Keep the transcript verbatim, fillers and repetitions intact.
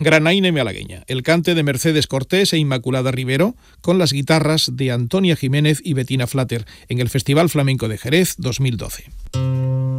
Granaína malagueña, el cante de Mercedes Cortés e Inmaculada Rivero, con las guitarras de Antonia Jiménez y Bettina Flatter, en el Festival Flamenco de Jerez dos mil doce.